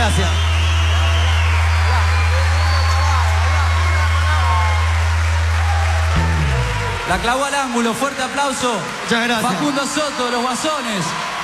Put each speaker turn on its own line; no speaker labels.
gracias.
La clavó al ángulo, fuerte aplauso.
Muchas gracias.
Facundo Soto, Los Guasones.